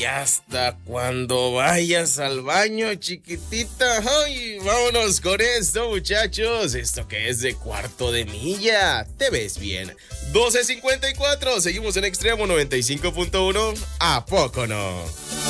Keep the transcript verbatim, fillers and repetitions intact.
Y hasta cuando vayas al baño, chiquitita. Ay, vámonos con esto, muchachos. Esto que es de cuarto de milla. Te ves bien. doce cincuenta y cuatro. Seguimos en Extremo noventa y cinco punto uno. ¿A poco no?